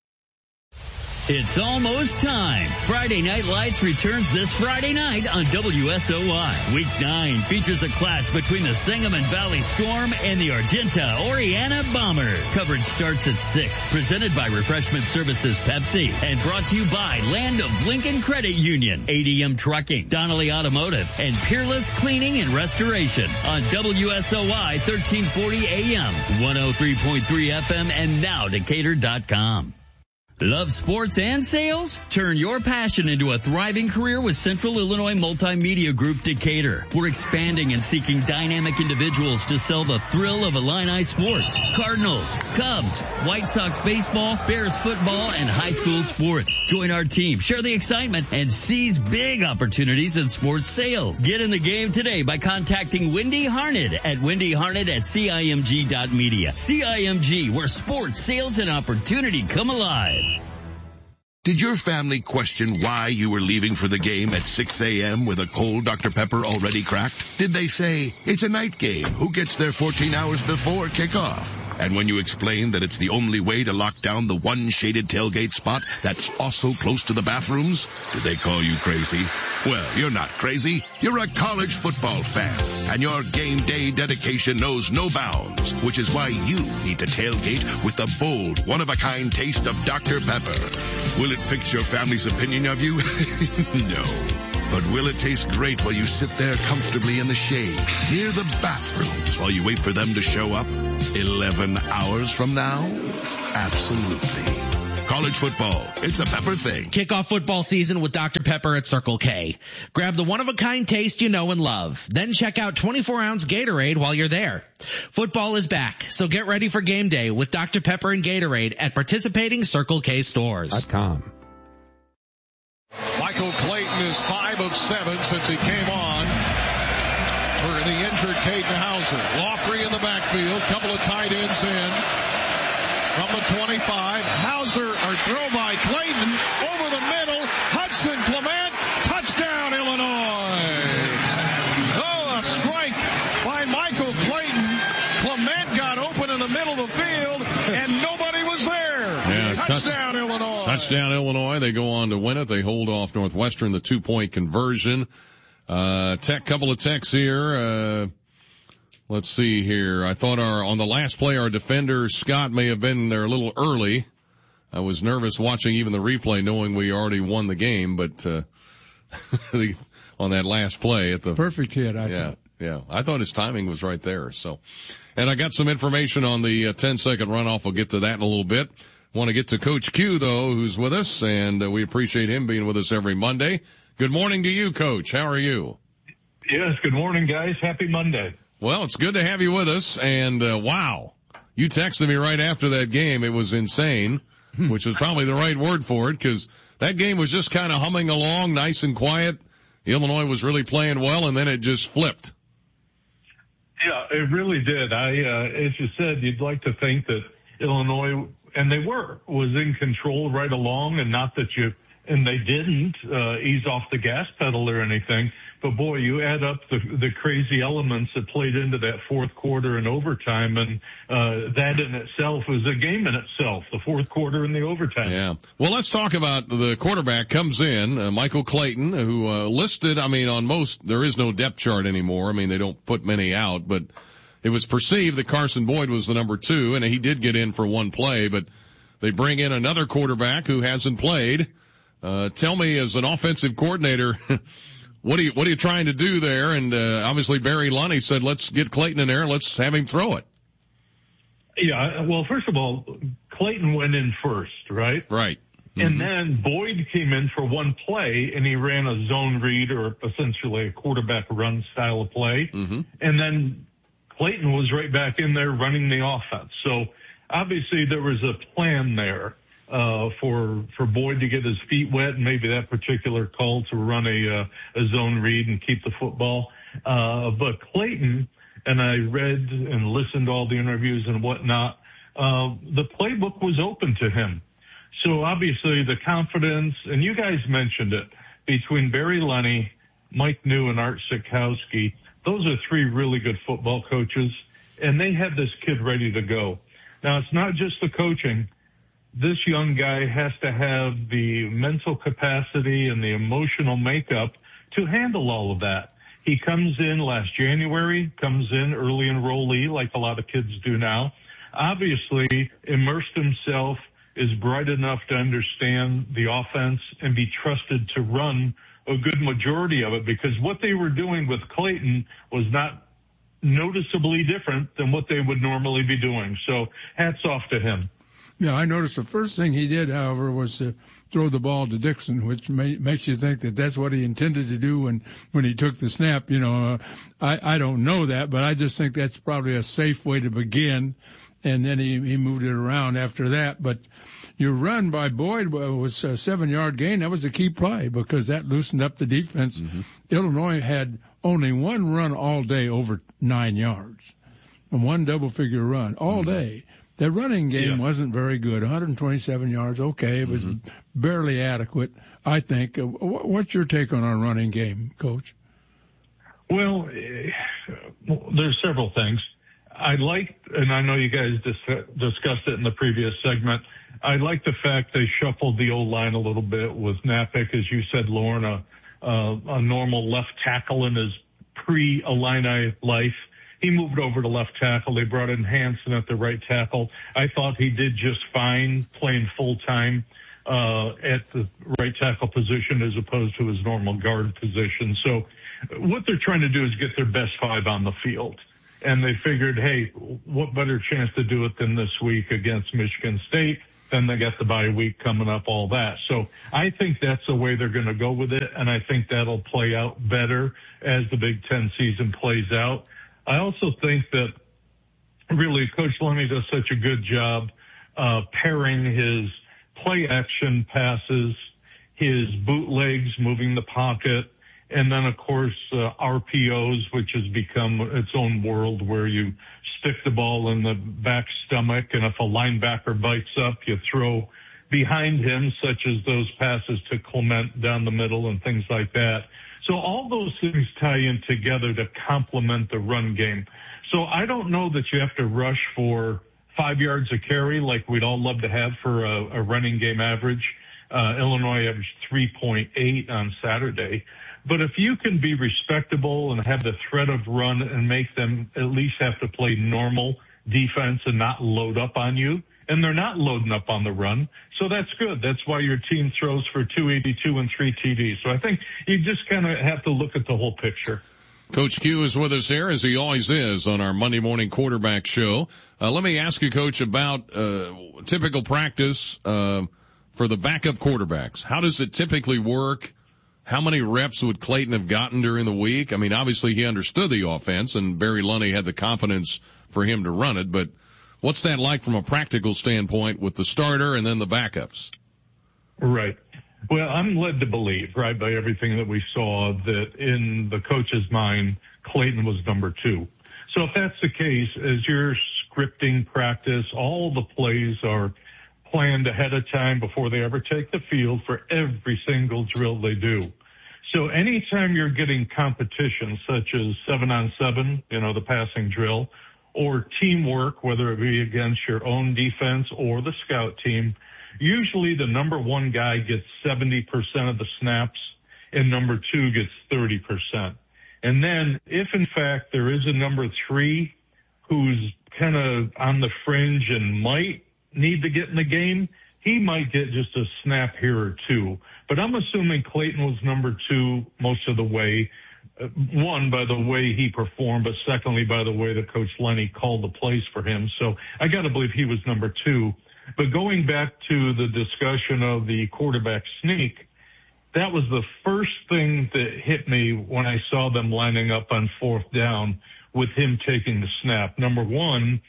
It's almost time. Friday Night Lights returns this Friday night on W S O Y. Week nine features a clash between the Sangamon Valley Storm and the Argenta Oriana Bombers. Coverage starts at six. Presented by Refreshment Services Pepsi and brought to you by Land of Lincoln Credit Union, A D M Trucking, Donnelly Automotive, and Peerless Cleaning and Restoration on W S O Y thirteen forty A M, one oh three point three F M, and now Decatur dot com. Love sports and sales? Turn your passion into a thriving career with Central Illinois Multimedia Group Decatur. We're expanding and seeking dynamic individuals to sell the thrill of Illini sports. Cardinals, Cubs, White Sox baseball, Bears football, and high school sports. Join our team, share the excitement, and seize big opportunities in sports sales. Get in the game today by contacting Wendy Harned at wendy harned at C I M G dot media. C I M G, where sports, sales, and opportunity come alive. Did your family question why you were leaving for the game at six a.m. with a cold Doctor Pepper already cracked? Did they say, it's a night game, who gets there fourteen hours before kickoff? And when you explained that it's the only way to lock down the one shaded tailgate spot that's also close to the bathrooms, did they call you crazy? Well, you're not crazy. You're a college football fan, and your game day dedication knows no bounds, which is why you need to tailgate with the bold, one-of-a-kind taste of Doctor Pepper. Will it fix your family's opinion of you? No. But will it taste great while you sit there comfortably in the shade, near the bathrooms, while you wait for them to show up eleven hours from now? Absolutely. College football, it's a Pepper thing. Kick off football season with Doctor Pepper at Circle K. Grab the one-of-a-kind taste you know and love. Then check out twenty-four ounce Gatorade while you're there. Football is back, so get ready for game day with Doctor Pepper and Gatorade at participating Circle K stores. .com. Michael Clayton is five of seven since he came on for the injured Caden Hauser. Lawfrey in the backfield, couple of tight ends in. From the twenty-five, Hauser, or throw by Clayton, over the middle, Hudson Clement, touchdown Illinois. Oh, a strike by Michael Clayton. Clement got open in the middle of the field, and nobody was there. Yeah, touchdown touch, Illinois. Touchdown Illinois. They go on to win it. They hold off Northwestern, the two-point conversion. Uh, tech, couple of techs here. Uh, Let's see here. I thought our, on the last play, our defender, Scott, may have been there a little early. I was nervous watching even the replay knowing we already won the game, but, uh, the, on that last play at the. Perfect hit, I yeah, thought. Yeah. I thought his timing was right there, so. And I got some information on the uh, ten second runoff. We'll get to that in a little bit. Want to get to Coach Q though, who's with us, and uh, we appreciate him being with us every Monday. Good morning to you, Coach. How are you? Yes, good morning, guys. Happy Monday. Well, it's good to have you with us, and uh, wow, you texted me right after that game. It was insane, which is probably the right word for it, because that game was just kind of humming along, nice and quiet. Illinois was really playing well, and then it just flipped. Yeah, it really did. I, uh, as you said, you'd like to think that Illinois, and they were, was in control right along, and not that you, and they didn't uh, ease off the gas pedal or anything. But boy, you add up the the crazy elements that played into that fourth quarter and overtime, and uh that in itself was a game in itself, the fourth quarter and the overtime. Yeah. Well, let's talk about the quarterback comes in, uh, Michael Clayton, who uh, listed, I mean, on most, there is no depth chart anymore. I mean, they don't put many out, but it was perceived that Carson Boyd was the number two, and he did get in for one play, but they bring in another quarterback who hasn't played. Uh, tell me, as an offensive coordinator, What are you, what are you trying to do there? And, uh, obviously Barry Lunny said, let's get Clayton in there and let's have him throw it. Yeah. Well, first of all, Clayton went in first, right? Right. Mm-hmm. And then Boyd came in for one play and he ran a zone read, or essentially a quarterback run style of play. Mm-hmm. And then Clayton was right back in there running the offense. So obviously there was a plan there. Uh, for, for Boyd to get his feet wet, and maybe that particular call to run a, uh, a zone read and keep the football. Uh, but Clayton, and I read and listened to all the interviews and whatnot, uh, the playbook was open to him. So obviously the confidence, and you guys mentioned it, between Barry Lunny, Mike New, and Art Sitkowski, those are three really good football coaches, and they had this kid ready to go. Now, it's not just the coaching. This young guy has to have the mental capacity and the emotional makeup to handle all of that. He comes in last January, comes in early enrollee like a lot of kids do now. Obviously, immersed himself, is bright enough to understand the offense and be trusted to run a good majority of it, because what they were doing with Clayton was not noticeably different than what they would normally be doing. So hats off to him. Yeah, I noticed the first thing he did, however, was to throw the ball to Dixon, which may, makes you think that that's what he intended to do when, when he took the snap. You know, uh, I, I don't know that, but I just think that's probably a safe way to begin. And then he, he moved it around after that. But your run by Boyd was a seven-yard gain. That was a key play because that loosened up the defense. Mm-hmm. Illinois had only one run all day over nine yards, and one double-figure run all mm-hmm. day. The running game yeah. wasn't very good. one hundred twenty-seven yards, okay. It was mm-hmm. barely adequate, I think. What's your take on our running game, Coach? Well, there's several things. I like, and I know you guys dis- discussed it in the previous segment, I like the fact they shuffled the O-line a little bit with Napick, as you said, Lauren, a, a, a normal left tackle in his pre-Illini life. He moved over to left tackle. They brought in Hansen at the right tackle. I thought he did just fine playing full-time uh, at the right tackle position as opposed to his normal guard position. So what they're trying to do is get their best five on the field. And they figured, hey, what better chance to do it than this week against Michigan State? Then they got the bye week coming up, all that. So I think that's the way they're going to go with it, and I think that'll play out better as the Big Ten season plays out. I also think that really Coach Lenny does such a good job uh, pairing his play action passes, his bootlegs, moving the pocket, and then, of course, uh, R P Os, which has become its own world where you stick the ball in the back stomach, and if a linebacker bites up, you throw behind him, such as those passes to Clement down the middle and things like that. So all those things tie in together to complement the run game. So I don't know that you have to rush for five yards a carry like we'd all love to have for a, a running game average. Uh, Illinois averaged three point eight on Saturday. But if you can be respectable and have the threat of run and make them at least have to play normal defense and not load up on you, and they're not loading up on the run, so that's good. That's why your team throws for two eighty-two and three T Ds. So I think you just kind of have to look at the whole picture. Coach Q is with us here, as he always is, on our Monday morning quarterback show. Uh, let me ask you, Coach, about uh, typical practice uh, for the backup quarterbacks. How does it typically work? How many reps would Clayton have gotten during the week? I mean, obviously he understood the offense, and Barry Lunney had the confidence for him to run it, but what's that like from a practical standpoint with the starter and then the backups? Right. Well, I'm led to believe, right, by everything that we saw, that in the coach's mind, Clayton was number two. So if that's the case, as you're scripting practice, all the plays are planned ahead of time before they ever take the field for every single drill they do. So anytime you're getting competition, such as seven on seven, you know, the passing drill, or teamwork, whether it be against your own defense or the scout team, usually the number one guy gets seventy percent of the snaps and number two gets thirty percent. And then if in fact there is a number three who's kind of on the fringe and might need to get in the game, he might get just a snap here or two. But I'm assuming Clayton was number two most of the way. Uh, one, by the way he performed, but secondly, by the way that Coach Lenny called the plays for him. So I got to believe he was number two. But going back to the discussion of the quarterback sneak, that was the first thing that hit me when I saw them lining up on fourth down with him taking the snap. Number one,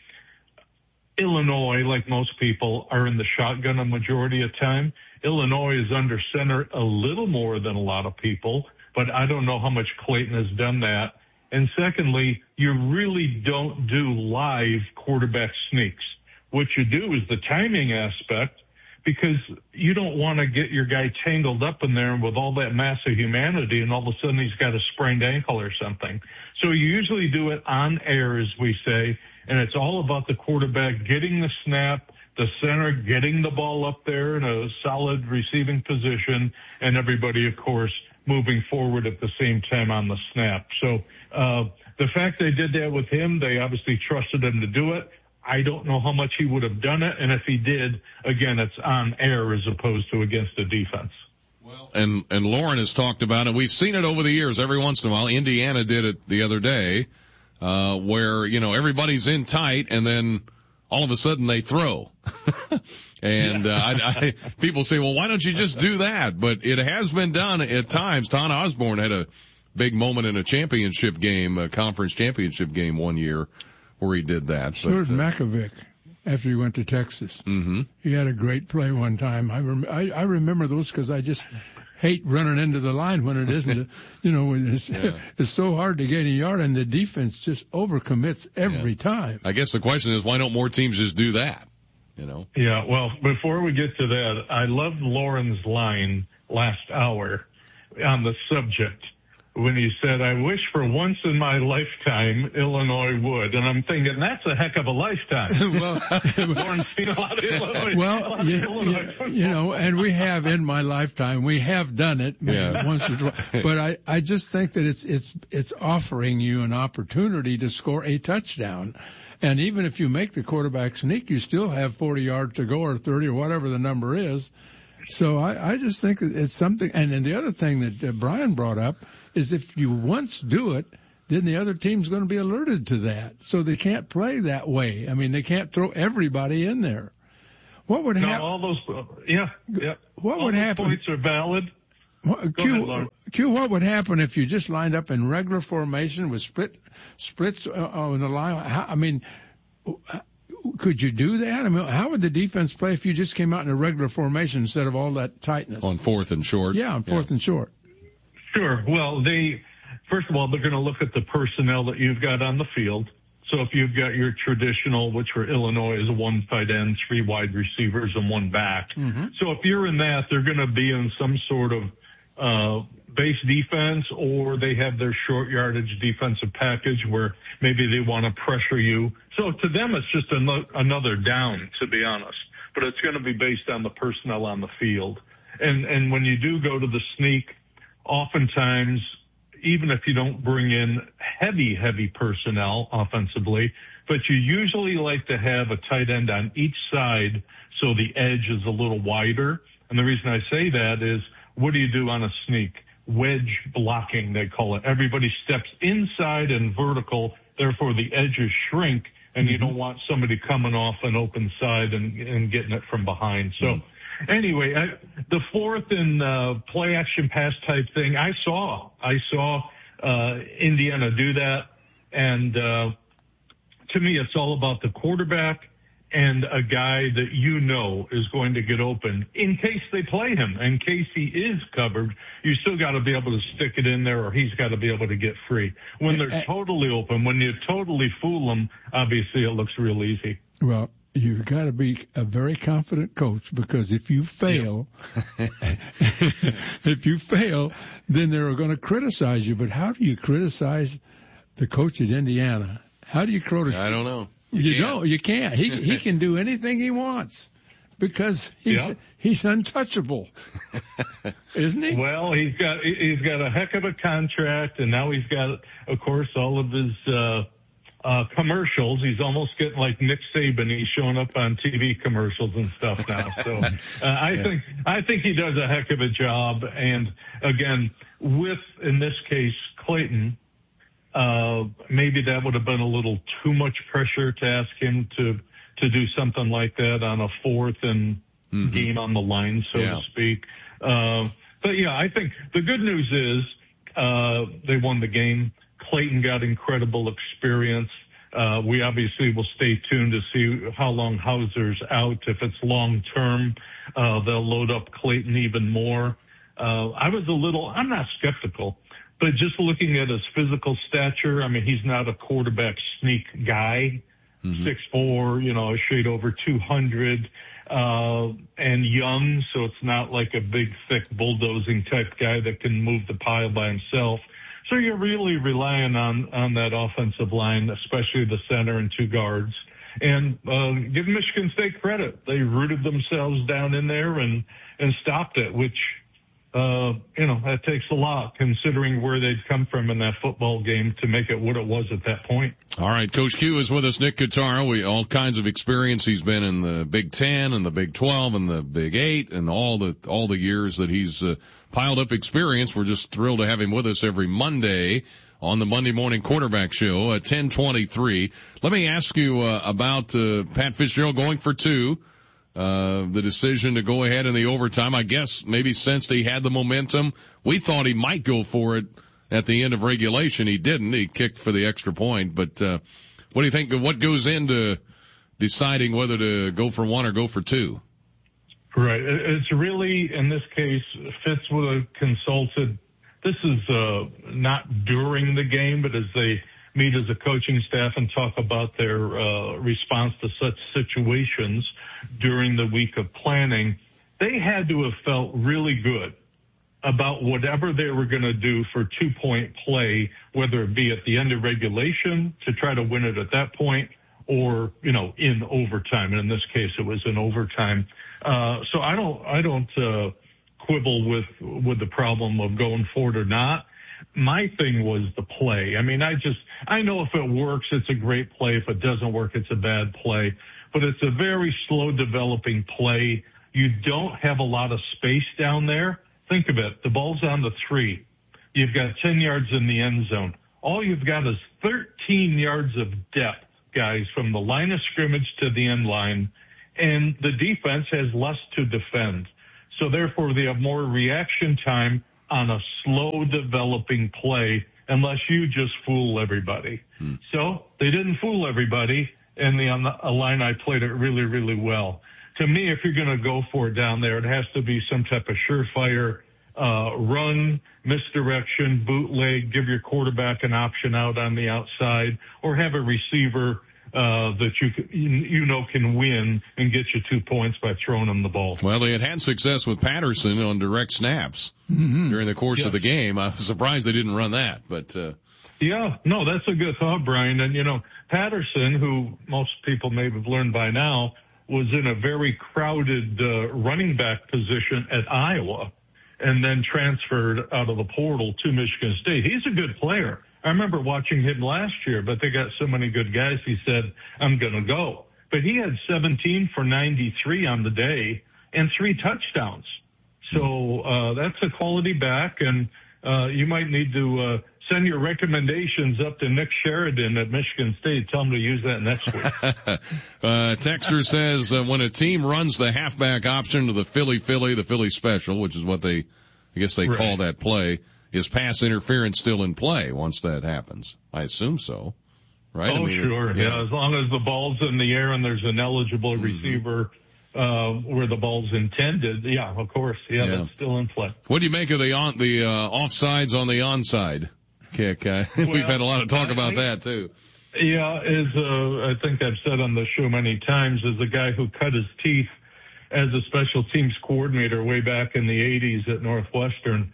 Illinois, like most people, are in the shotgun a majority of time. Illinois is under center a little more than a lot of people, but I don't know how much Clayton has done that. And secondly, you really don't do live quarterback sneaks. What you do is the timing aspect, because you don't want to get your guy tangled up in there with all that mass of humanity and all of a sudden he's got a sprained ankle or something. So you usually do it on air, as we say, and it's all about the quarterback getting the snap, the center getting the ball up there in a solid receiving position, and everybody, of course, moving forward at the same time on the snap. So uh the fact they did that with him, they obviously trusted him to do it. I don't know how much he would have done it, and if he did, again, it's on air as opposed to against the defense. Well, and and Lauren has talked about it. We've seen it over the years every once in a while. Indiana did it the other day, uh, where, you know, everybody's in tight, and then all of a sudden they throw. and, uh, I, I, people say, well, why don't you just do that? But it has been done at times. Ton Osborne had a big moment in a championship game, a conference championship game one year where he did that. So but, was uh, Makovic after he went to Texas. Mm-hmm. He had a great play one time. I, rem- I, I remember those because I just hate running into the line when it isn't, you know, it's, yeah. it's so hard to get a yard and the defense just overcommits every yeah. time. I guess the question is, why don't more teams just do that? You know? Yeah, well, before we get to that, I loved Lauren's line last hour on the subject when he said, I wish for once in my lifetime Illinois would. And I'm thinking, that's a heck of a lifetime. well, Lauren's seen a lot of Illinois. Well, you, Illinois you, you know, and we have in my lifetime, we have done it yeah. once or twice. But I, I just think that it's, it's, it's offering you an opportunity to score a touchdown. And even if you make the quarterback sneak, you still have forty yards to go or thirty or whatever the number is. So I, I just think that it's something. And then the other thing that uh, Brian brought up is if you once do it, then the other team's going to be alerted to that. So they can't play that way. I mean, they can't throw everybody in there. What would happen? No, all those, uh, yeah, yeah. What all would those happen? Points are valid. What, Q, ahead, Q, what would happen if you just lined up in regular formation with split splits uh, on the line? How, I mean, could you do that? I mean, how would the defense play if you just came out in a regular formation instead of all that tightness? On fourth and short. Yeah, on fourth yeah. and short. Sure. Well, they, first of all, they're going to look at the personnel that you've got on the field. So if you've got your traditional, which for Illinois is one tight end, three wide receivers, and one back. Mm-hmm. So if you're in that, they're going to be in some sort of uh base defense, or they have their short yardage defensive package where maybe they want to pressure you. So to them, it's just an- another down, to be honest. But it's going to be based on the personnel on the field. And and when you do go to the sneak, oftentimes, even if you don't bring in heavy, heavy personnel offensively, but you usually like to have a tight end on each side so the edge is a little wider. And the reason I say that is, what do you do on a sneak? Wedge blocking, they call it. Everybody steps inside and vertical, therefore the edges shrink, and mm-hmm. you don't want somebody coming off an open side and, and getting it from behind. So mm-hmm. anyway, I, the fourth and uh, play action pass type thing, I saw. I saw uh, Indiana do that, and uh, to me it's all about the quarterback and a guy that you know is going to get open in case they play him. In case he is covered, you still got to be able to stick it in there, or he's got to be able to get free. When they're totally open, when you totally fool them, obviously it looks real easy. Well, you've got to be a very confident coach, because if you fail, if you fail, then they're going to criticize you. But how do you criticize the coach at Indiana? How do you criticize? I don't know. You, you don't. You can't. He he can do anything he wants because he's yeah. he's untouchable, isn't he? Well, he's got he's got a heck of a contract, and now he's got, of course, all of his uh, uh commercials. He's almost getting like Nick Saban. He's showing up on T V commercials and stuff now. So uh, I yeah. think I think he does a heck of a job. And again, with in this case Clayton. Uh, maybe that would have been a little too much pressure to ask him to, to do something like that on a fourth and mm-hmm. game on the line, so yeah. to speak. Uh, but yeah, I think the good news is, uh, they won the game. Clayton got incredible experience. Uh, we obviously will stay tuned to see how long Hauser's out. If it's long term, uh, they'll load up Clayton even more. Uh, I was a little, I'm not skeptical. But just looking at his physical stature, I mean, he's not a quarterback sneak guy. Mm-hmm. six foot four, you know, a shade over two hundred, uh, and young, so it's not like a big, thick, bulldozing type guy that can move the pile by himself. So you're really relying on, on that offensive line, especially the center and two guards. And uh, give Michigan State credit. They rooted themselves down in there and, and stopped it, which – Uh, you know, that takes a lot considering where they'd come from in that football game to make it what it was at that point. All right. Coach Q is with us. Nick Cotaro. We, all kinds of experience. He's been in the Big Ten and the Big twelve and the Big Eight and all the, all the years that he's uh, piled up experience. We're just thrilled to have him with us every Monday on the Monday Morning Quarterback Show at ten twenty-three. Let me ask you uh, about uh, Pat Fitzgerald going for two. Uh, the decision to go ahead in the overtime, I guess maybe sensed he had the momentum. We thought he might go for it at the end of regulation. He didn't. He kicked for the extra point. But uh, what do you think of what goes into deciding whether to go for one or go for two? Right. It's really, in this case, Fitz would have consulted. This is uh, not during the game, but as they meet as a coaching staff and talk about their uh, response to such situations during the week of planning, they had to have felt really good about whatever they were going to do for two-point play, whether it be at the end of regulation to try to win it at that point or, you know, in overtime. And in this case, it was in overtime. Uh, so I don't, I don't, uh, quibble with, with the problem of going forward or not. My thing was the play. I mean, I just, I know if it works, it's a great play. If it doesn't work, it's a bad play. But it's a very slow developing play. You don't have a lot of space down there. Think of it. The ball's on the three. You've got ten yards in the end zone. All you've got is thirteen yards of depth, guys, from the line of scrimmage to the end line. And the defense has less to defend. So therefore, they have more reaction time on a slow developing play unless you just fool everybody. Hmm. So they didn't fool everybody, and the Illini played it really, really well. To me, if you're going to go for it down there, it has to be some type of surefire uh, run, misdirection, bootleg, give your quarterback an option out on the outside, or have a receiver Uh, that you you know can win and get you two points by throwing them the ball. Well, they had had success with Patterson on direct snaps mm-hmm. during the course yeah. of the game. I was surprised they didn't run that, but uh yeah, no, that's a good thought, Brian. And you know, Patterson, who most people may have learned by now, was in a very crowded uh, running back position at Iowa, and then transferred out of the portal to Michigan State. He's a good player. I remember watching him last year, but they got so many good guys, he said, I'm going to go. But he had seventeen for ninety-three on the day and three touchdowns. So uh that's a quality back, and uh you might need to uh send your recommendations up to Nick Sheridan at Michigan State. Tell him to use that next week. uh Texter says uh, when a team runs the halfback option to the Philly Philly, the Philly special, which is what they, I guess they right. call that play, is pass interference still in play once that happens? I assume so, right? Oh, I mean, sure. It, yeah. yeah, as long as the ball's in the air and there's an eligible mm-hmm. receiver uh, where the ball's intended, yeah, of course. Yeah, yeah, that's still in play. What do you make of the on the uh, offsides on the onside kick? Uh, well, we've had a lot of talk I about think, that too. Yeah, as uh, I think I've said on the show many times, as a guy who cut his teeth as a special teams coordinator way back in the eighties at Northwestern.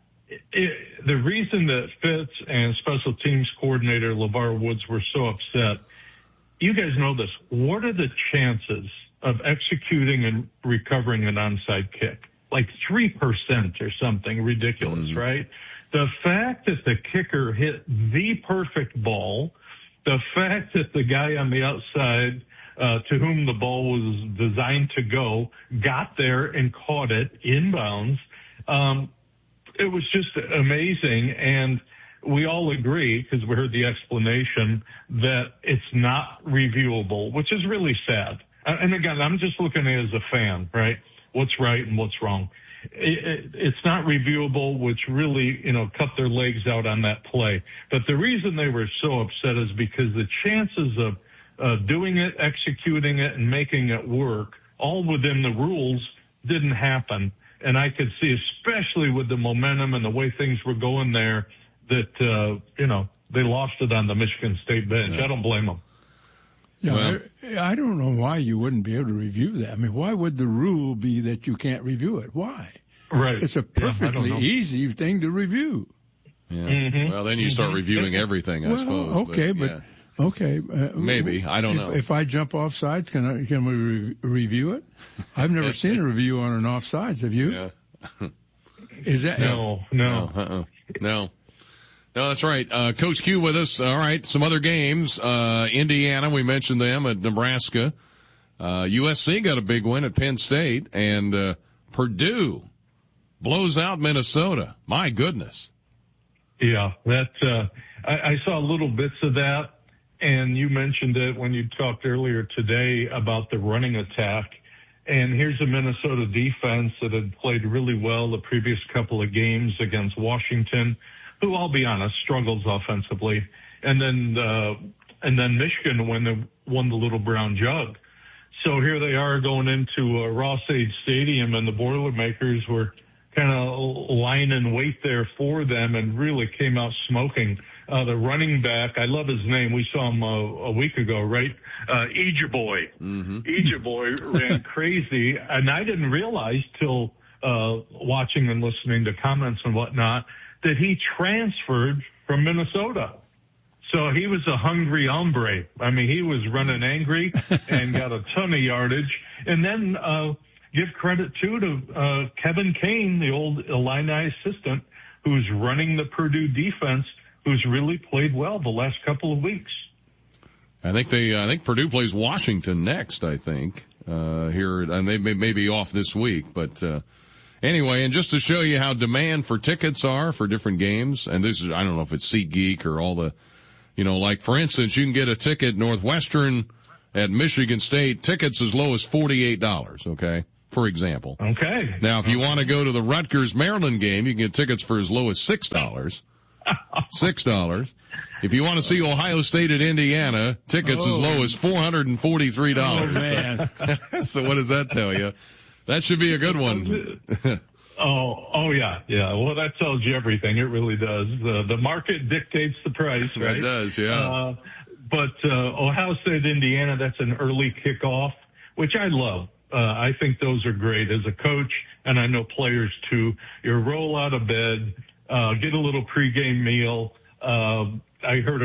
It, the reason that Fitz and special teams coordinator LeVar Woods were so upset, you guys know this. What are the chances of executing and recovering an onside kick? Like three percent or something ridiculous, mm-hmm. right? The fact that the kicker hit the perfect ball, the fact that the guy on the outside uh, to whom the ball was designed to go got there and caught it inbounds, um, it was just amazing, and we all agree, because we heard the explanation, that it's not reviewable, which is really sad. And again, I'm just looking at it as a fan, right? What's right and what's wrong. It, it, it's not reviewable, which really, you know, cut their legs out on that play. But the reason they were so upset is because the chances of uh, doing it, executing it, and making it work, all within the rules, didn't happen. And I could see, especially with the momentum and the way things were going there, that, uh, you know, they lost it on the Michigan State bench. Yeah. I don't blame them. Yeah, well, I, I don't know why you wouldn't be able to review that. I mean, why would the rule be that you can't review it? Why? Right. It's a perfectly yeah, easy thing to review. Yeah. Mm-hmm. Well, then you start mm-hmm. reviewing everything, I well, suppose. Okay, but, yeah. but okay. Uh, Maybe. I don't if, know. If I jump offsides, can I, can we re- review it? I've never seen a review on an offsides. Have you? Yeah. Is that? No, no. No, uh-uh. no. No, that's right. Uh, Coach Q with us. All right. Some other games. Uh, Indiana, we mentioned them at Nebraska. Uh, U S C got a big win at Penn State, and, uh, Purdue blows out Minnesota. My goodness. Yeah, that uh, I, I saw little bits of that, and you mentioned it when you talked earlier today about the running attack. And here's a Minnesota defense that had played really well the previous couple of games against Washington, who, I'll be honest, struggles offensively. And then uh, and then Michigan won the, won the Little Brown Jug. So here they are going into uh, Ross-Ade Stadium, and the Boilermakers were kind of lying in wait there for them and really came out smoking. Uh, the running back, I love his name. We saw him uh, a week ago, right? Uh, Ejeboy. Mm-hmm. Ejeboy ran crazy, and I didn't realize till uh, watching and listening to comments and whatnot that he transferred from Minnesota. So he was a hungry hombre. I mean, he was running angry and got a ton of yardage. And then uh, give credit, too, to uh, Kevin Kane, the old Illini assistant, who's running the Purdue defense, who's really played well the last couple of weeks. I think they, I think Purdue plays Washington next, I think, uh, here, and they may, may be off this week, but, uh, anyway, and just to show you how demand for tickets are for different games, and this is, I don't know if it's SeatGeek or all the, you know, like for instance, you can get a ticket Northwestern at Michigan State, tickets as low as forty-eight dollars, okay? For example. Okay. Now, if you want to go to the Rutgers Maryland game, you can get tickets for as low as six dollars. Six dollars. If you want to see Ohio State at Indiana, tickets oh. as low as four hundred and forty-three dollars. Oh, man. So what does that tell you? That should be a good one. oh, oh yeah, yeah. Well, that tells you everything. It really does. The the market dictates the price, right? It does, yeah. Uh, but uh, Ohio State, Indiana, that's an early kickoff, which I love. Uh, I think those are great as a coach, and I know players too. You roll out of bed, uh, get a little pregame meal. Uh, I heard